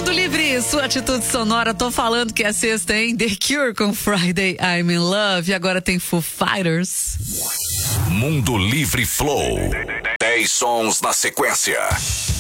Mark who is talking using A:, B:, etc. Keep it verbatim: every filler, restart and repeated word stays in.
A: Mundo Livre, sua atitude sonora. Tô falando que é sexta, hein? The Cure com Friday I'm in Love. E agora tem Foo Fighters.
B: Mundo Livre Flow. dez sons na sequência.